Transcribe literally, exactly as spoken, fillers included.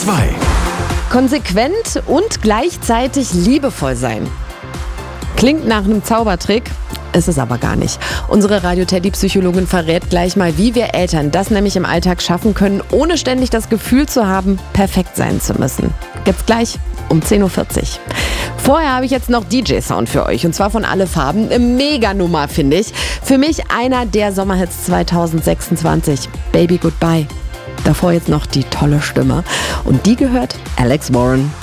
zwei. Konsequent und gleichzeitig liebevoll sein. Klingt nach einem Zaubertrick, ist es aber gar nicht. Unsere Radio-Teddy-Psychologin verrät gleich mal, wie wir Eltern das nämlich im Alltag schaffen können, ohne ständig das Gefühl zu haben, perfekt sein zu müssen. Gibt's gleich um zehn Uhr vierzig. Vorher habe ich jetzt noch D J-Sound für euch, und zwar von Alle Farben. Eine Mega-Nummer, finde ich. Für mich einer der Sommerhits zwanzig sechsundzwanzig. Baby Goodbye. Davor jetzt noch die tolle Stimme. Und die gehört Alex Warren.